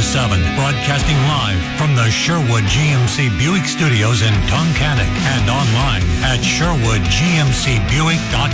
broadcasting live from the Sherwood GMC Buick Studios in Tunkhannock and online at SherwoodGMCBuick.com.